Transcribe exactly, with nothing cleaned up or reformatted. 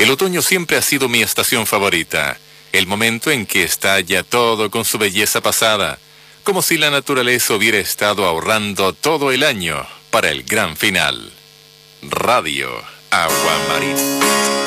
El otoño siempre ha sido mi estación favorita, el momento en que estalla todo con su belleza pasada, como si la naturaleza hubiera estado ahorrando todo el año para el gran final. Radio Agua Marina.